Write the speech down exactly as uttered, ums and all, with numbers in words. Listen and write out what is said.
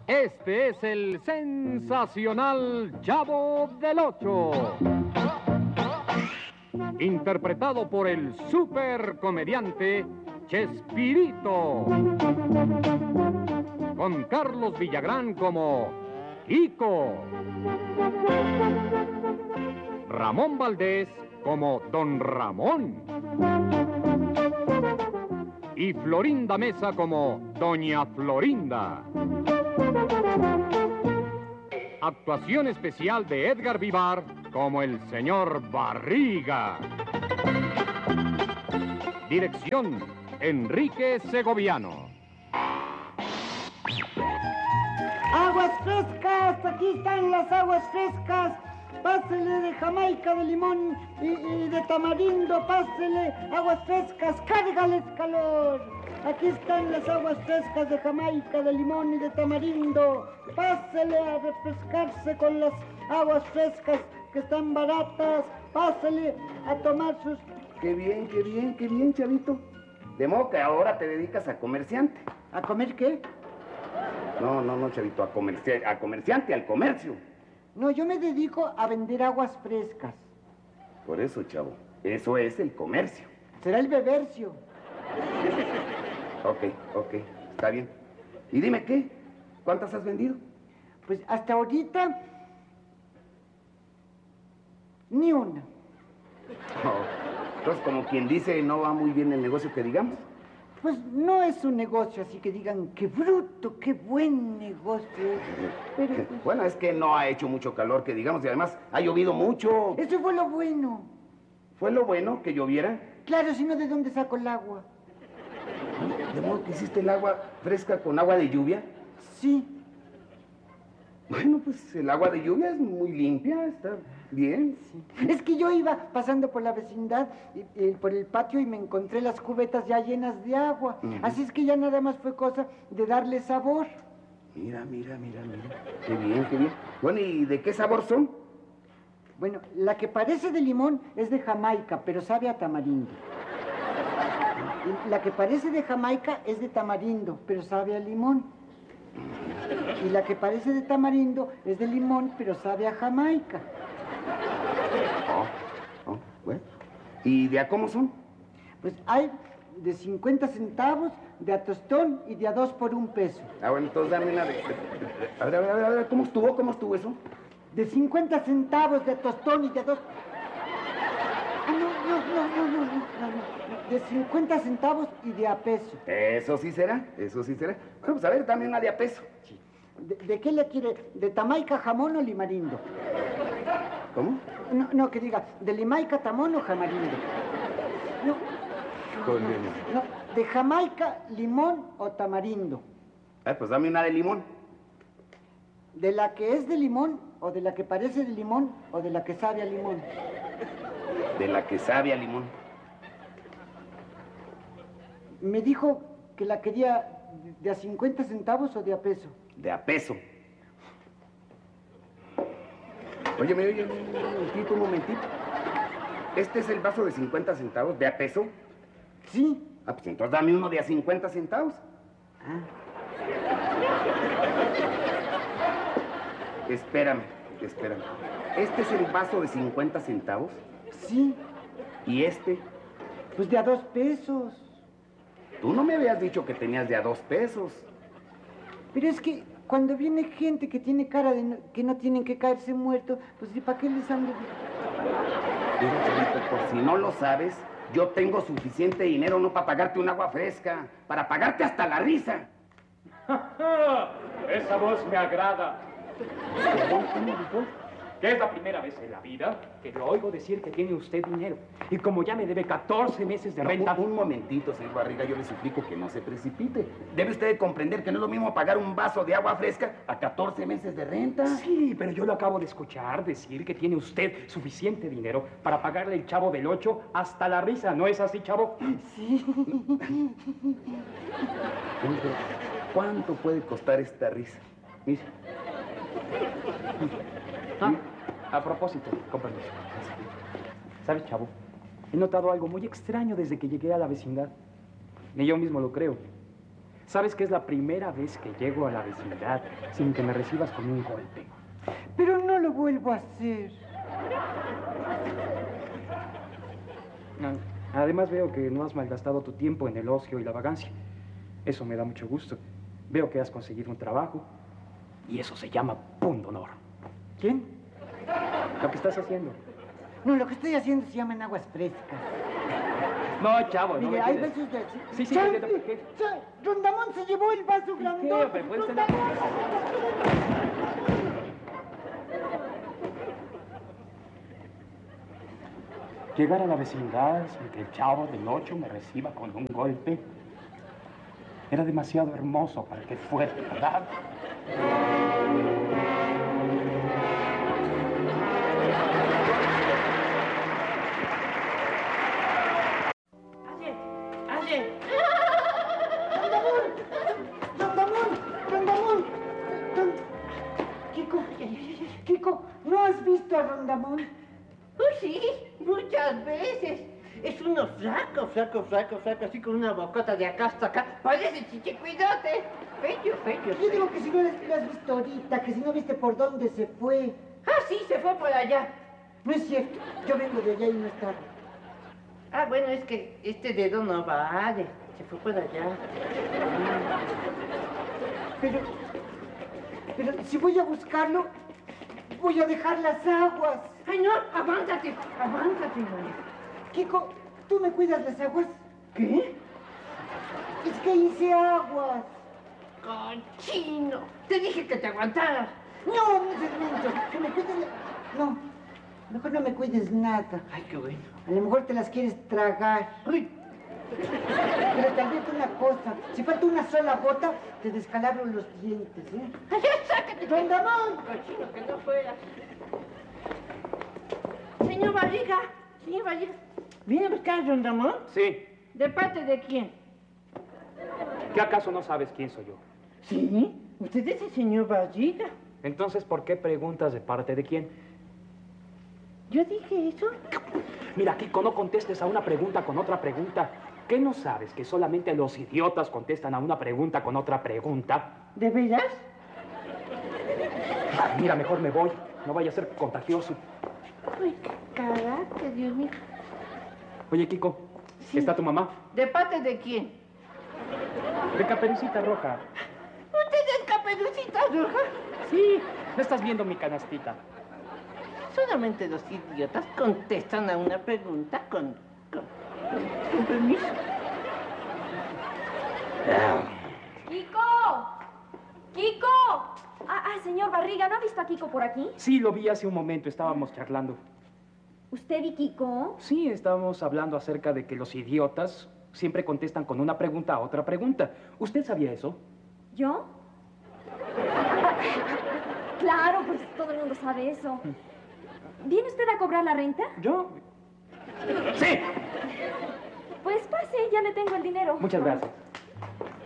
Este es el sensacional Chavo del Ocho, interpretado por el supercomediante Chespirito, con Carlos Villagrán como Kiko, Ramón Valdés como Don Ramón y Florinda Mesa como Doña Florinda. Actuación especial de Edgar Vivar como el señor Barriga. Dirección, Enrique Segoviano. ¡Aguas frescas! Aquí están las aguas frescas. Pásele de Jamaica, de limón y, y de tamarindo. Pásele aguas frescas. ¡Cárgales calor! Aquí están las aguas frescas de Jamaica, de limón y de tamarindo. Pásele a refrescarse con las aguas frescas que están baratas. Pásele a tomar sus... Qué bien, qué bien, qué bien, chavito. De modo que ahora te dedicas a comerciante. ¿A comer qué? No, no, no, chavito, a, comerci a comerciante, al comercio. No, yo me dedico a vender aguas frescas. Por eso, chavo, eso es el comercio. Será el bebercio. Ok, ok, está bien. Y dime, ¿qué? ¿Cuántas has vendido? Pues hasta ahorita... ni una. Oh, entonces, como quien dice, no va muy bien el negocio que digamos. Pues no es un negocio así que digan, qué bruto, qué buen negocio. Pero, pues, bueno, es que no ha hecho mucho calor, que digamos, y además ha llovido mucho. eso fue lo bueno. ¿Fue lo bueno que lloviera? Claro, si no, ¿de dónde saco el agua? ¿De modo que hiciste el agua fresca con agua de lluvia? Sí. Bueno, pues el agua de lluvia es muy limpia, está bien. Sí. Es que yo iba pasando por la vecindad, y, y, por el patio, y me encontré las cubetas ya llenas de agua. Uh-huh. Así es que ya nada más fue cosa de darle sabor. Mira, mira, mira, mira. Qué bien, qué bien. Bueno, ¿y de qué sabor son? Bueno, la que parece de limón es de Jamaica, pero sabe a tamarindo. Y la que parece de Jamaica es de tamarindo, pero sabe a limón. Y la que parece de tamarindo es de limón, pero sabe a Jamaica. Oh, oh, bueno. ¿Y de a cómo son? Pues hay de cincuenta centavos, de a tostón y de a dos por un peso. Ah, bueno, entonces dame una de... A ver, a ver, a ver, a ver, ¿cómo estuvo? ¿Cómo estuvo eso? De cincuenta centavos, de a tostón y de a dos... Ah, no, no, no, no, no, no, no, de cincuenta centavos y de a peso. Eso sí será, eso sí será. Bueno, pues a ver, dame una de a peso. Sí. ¿De, de qué le quiere? ¿De Tamaica, jamón o limarindo? ¿Cómo? No, no, que diga, ¿de Limaica, tamón o jamarindo? No. Con no, no, de Jamaica, limón o tamarindo. Ah, pues dame una de limón. ¿De la que es de limón o de la que parece de limón o de la que sabe a limón? De la que sabe a limón. Me dijo que la quería de a cincuenta centavos o de a peso. De a peso. Oye, oye, oye, un momentito, un momentito. ¿Este es el vaso de cincuenta centavos de a peso? Sí. Ah, pues entonces dame uno de a cincuenta centavos. Ah. Espérame, espérame. ¿Este es el vaso de cincuenta centavos? Sí. ¿Y este? Pues de a dos pesos. Tú no me habías dicho que tenías de a dos pesos. Pero es que cuando viene gente que tiene cara de no, que no tienen que caerse muertos, pues ¿para qué les han de...? Mira, chavito, por si no lo sabes, yo tengo suficiente dinero no para pagarte un agua fresca, para pagarte hasta la risa. Esa voz me agrada. ¿Cómo, cómo dijo? Que es la primera vez en la vida que le oigo decir que tiene usted dinero. Y como ya me debe catorce meses de No, renta... Un, un momentito, señor Barriga, yo le suplico que no se precipite. Debe usted comprender que no es lo mismo pagar un vaso de agua fresca a catorce meses de renta. Sí, pero yo lo acabo de escuchar decir que tiene usted suficiente dinero para pagarle el Chavo del Ocho hasta la risa. ¿No es así, Chavo? Sí. ¿Cuánto puede costar esta risa? Mira. Ah, a propósito, con permiso. ¿Sabes, Chavo? He notado algo muy extraño desde que llegué a la vecindad. Ni yo mismo lo creo. Sabes que es la primera vez que llego a la vecindad sin que me recibas con un golpe. Pero no lo vuelvo a hacer. Además veo que no has malgastado tu tiempo en el ocio y la vagancia. Eso me da mucho gusto. Veo que has conseguido un trabajo y eso se llama pundonor. ¿Quién? Lo que estás haciendo. No, lo que estoy haciendo se llaman aguas frescas. No, chavo, no Mire, me hay pides. veces de... Sí, sí, ¡Champi! ¿qué- qué? Cha- Rondamón se llevó el vaso grandote. hombre? Puedes tener- Rondamón. Llegar a la vecindad sin que el chavo del ocho me reciba con un golpe era demasiado hermoso para que fuera verdad. ¡Aye! ¡Aye! ¡Rondamón! ¡Rondamón! ¡Rondamón! Ron- Kiko, Kiko, ¿no has visto a Rondamón? Pues sí, muchas veces. Es uno flaco, flaco, flaco, flaco, así con una bocota de acá hasta acá. Parece chichicuidote. Bello, bello. Yo digo que si no lo has visto ahorita, que si no viste por dónde se fue. Ah, sí, se fue por allá. No es cierto, yo vengo de allá y no está. Ah, bueno, es que este dedo no vale. Se fue por allá. Pero, pero si voy a buscarlo, voy a dejar las aguas. Ay, no, aguántate, aguántate, María. Kiko, ¿tú me cuidas las aguas? ¿Qué? Es que hice aguas. Cochino. Te dije que te aguantaras. No, no seas menso, que me cuides la... No, mejor no me cuides nada. Ay, qué bueno. A lo mejor te las quieres tragar. Uy, Pero te advierto una cosa, si falta una sola gota, te descalabro los dientes, ¿eh? ay, ya, sácate. ¡Rondamón! Cochino, que no fuera. Señor Barriga, señor Barriga. ¿Viene a buscar a Rondamón? Sí. ¿De parte de quién? ¿Qué acaso no sabes quién soy yo? Sí, usted es el señor Barriga. Entonces, ¿por qué preguntas de parte de quién? ¿Yo dije eso? Mira, Kiko, no contestes a una pregunta con otra pregunta. ¿Qué no sabes que solamente los idiotas contestan a una pregunta con otra pregunta? ¿De veras? Ah, mira, mejor me voy. No vaya a ser contagioso. Uy, qué carácter, Dios mío. Oye, Kiko, Sí. ¿está tu mamá? ¿De parte de quién? De Caperucita Roja. ¿Usted es Caperucita Roja? Sí, no estás viendo mi canastita. Solamente los idiotas contestan a una pregunta con... con, con permiso. ¡Kiko! ¡Kiko! Ah, ah, señor Barriga, ¿no ha visto a Kiko por aquí? Sí, lo vi hace un momento, estábamos charlando. ¿Usted y Kiko? Sí, estábamos hablando acerca de que los idiotas siempre contestan con una pregunta a otra pregunta. ¿Usted sabía eso? ¿Yo? Ah, claro, pues todo el mundo sabe eso. ¿Viene usted a cobrar la renta? ¿Yo? ¡Sí! Pues pase, ya le tengo el dinero. Muchas gracias.